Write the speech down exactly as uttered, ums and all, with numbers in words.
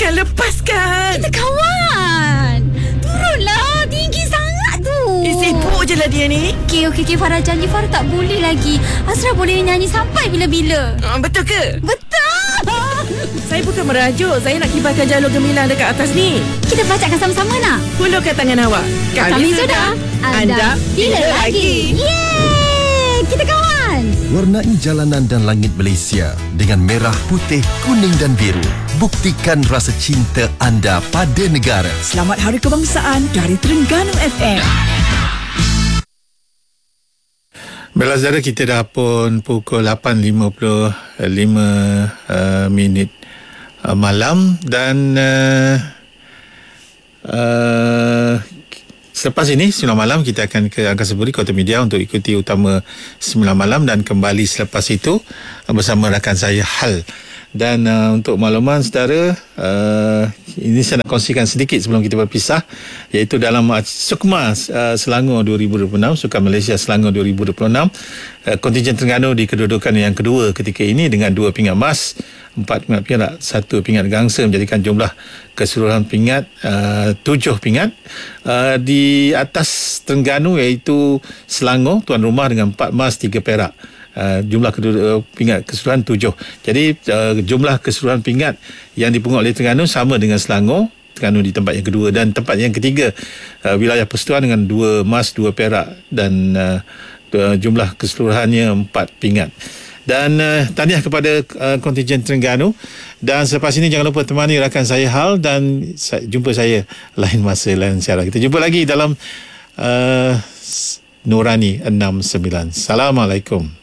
Lepaskan, lepaskan. Kita kawan. Turunlah, tinggi sangat tu. Eh, sibuk je lah dia ni. Okey, okey, okey. Farah janji Farah tak boleh lagi. Asrah boleh nyanyi sampai bila-bila. Uh, betul ke? Betul. Saya bukan merajuk. Saya nak kibarkan jalur gemilang dekat atas ni. Kita pelacakkan sama-sama nak? Hulurkan tangan awak. Kami, Kami sudah. Anda tidak lagi. Yeay, kita kawan. Warnai jalanan dan langit Malaysia dengan merah, putih, kuning dan biru. Buktikan rasa cinta anda pada negara. Selamat Hari Kebangsaan dari Terengganu F M. Baiklah saudara, kita dah pun pukul lapan lima puluh lima uh, minit uh, malam dan uh, uh, selepas ini sembilan malam kita akan ke Angkasa Puri Kota Media untuk ikuti utama sembilan malam dan kembali selepas itu uh, bersama rakan saya Hal. Dan uh, untuk makluman saudara, uh, ini saya nak kongsikan sedikit sebelum kita berpisah, iaitu dalam uh, Sukma uh, Selangor dua ribu dua puluh enam, Sukan Malaysia Selangor dua ribu dua puluh enam, uh, kontingen Terengganu di kedudukan yang kedua ketika ini dengan dua pingat emas, empat pingat perak, satu pingat gangsa, menjadikan jumlah keseluruhan pingat uh, tujuh pingat. Uh, di atas Terengganu iaitu Selangor tuan rumah dengan empat emas, tiga perak. Uh, jumlah kedua, uh, pingat keseluruhan tujuh. Jadi uh, jumlah keseluruhan pingat yang dipungut oleh Terengganu sama dengan Selangor. Terengganu di tempat yang kedua, dan tempat yang ketiga uh, wilayah Persatuan dengan dua emas, dua perak, dan uh, jumlah keseluruhannya empat pingat. Dan uh, tahniah kepada uh, kontingen Terengganu. Dan selepas ini jangan lupa temani rakan saya Hal, dan sa- jumpa saya lain masa, lain siaran. Kita jumpa lagi dalam uh, Nurani enam sembilan. Assalamualaikum.